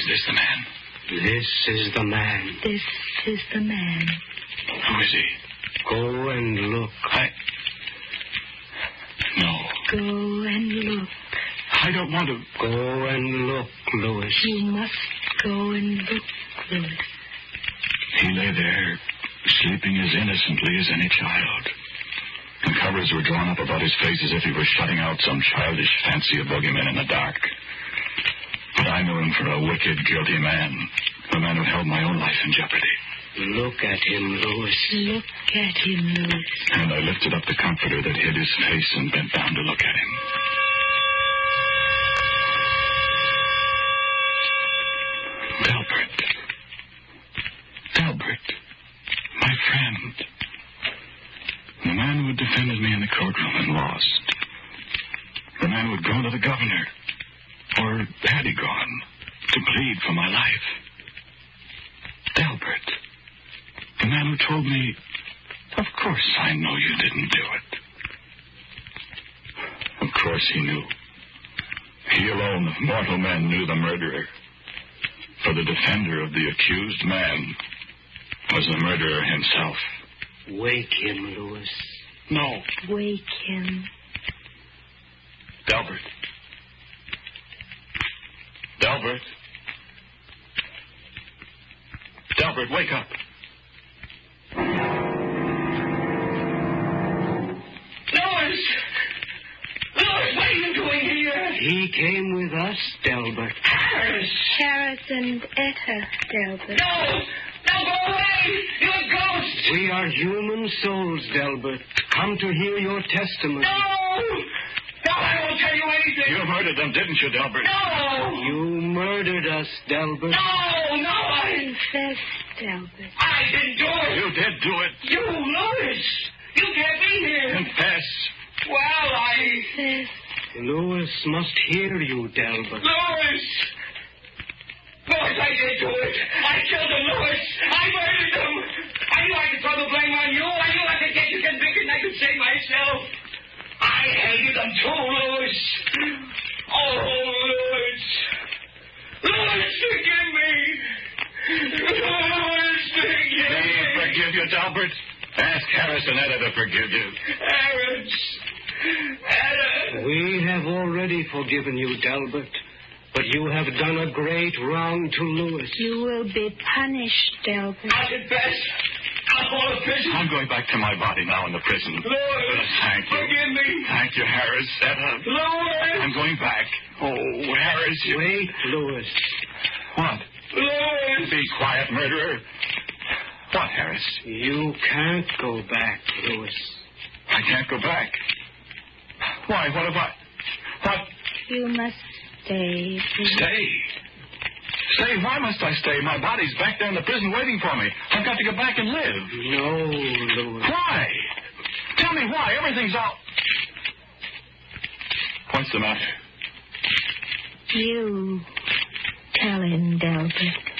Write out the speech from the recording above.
this the man? This is the man. This is the man. Who is he? Go and look. No. Go and look. I don't want to. Go and look, Louis. You must go and look, Louis. He lay there, sleeping as innocently as any child. And covers were drawn up about his face as if he were shutting out some childish fancy of boogeymen in the dark. But I knew him for a wicked, guilty man. A man who held my own life in jeopardy. Look at him, Louis. Look at him, Louis. And I lifted up the comforter that hid his face and bent down to look at him. Delbert, my friend. The man who had defended me in the courtroom and lost. The man who had gone to the governor, or had he gone, to plead for my life. Delbert, the man who told me, of course I know you didn't do it. Of course he knew. He alone of mortal men knew the murderer. For the defender of the accused man was the murderer himself. Wake him, Louis. No. Wake him. Delbert. Delbert. Delbert, wake up. Louis! Louis, what are you doing here? He came with us, Delbert. Harris! Harris and Etta, Delbert. No! No, go away! You're a ghost! We are human souls, Delbert. Come to hear your testimony. No! No, I won't tell you anything! You murdered them, didn't you, Delbert? No! You murdered us, Delbert. No, Confess, Delbert. I didn't do it! You did do it. You, Louis! You can't be here! Confess. Well, Confess. Louis must hear you, Delbert. Louis! Louis, I did do it! I killed them, Louis! I murdered them! I knew I could throw the blame on you. I knew I could get you convicted and I could save myself. I hated them too, Louis. Oh, Louis. Louis, forgive me. Louis, forgive me. They forgive you, Delbert. Ask Harris and Etta to forgive you. Harris. Etta. We have already forgiven you, Delbert. But you have done a great wrong to Louis. You will be punished, Delbert. I'll confess. I'll go to prison. I'm going back to my body now in the prison. Louis. Thank you. Forgive me. Thank you, Harris. Etta. Louis. I'm going back. Oh, Harris, you... Wait, Louis. What? Louis. Be quiet, murderer. What, Harris? You can't go back, Louis. I can't go back. Why? What have I... What? You must stay. Stay? Stay? Why must I stay? My body's back there in the prison waiting for me. I've got to go back and live. No, Louis. Why? Tell me why. Everything's all... What's the matter? You tell him, Delbert.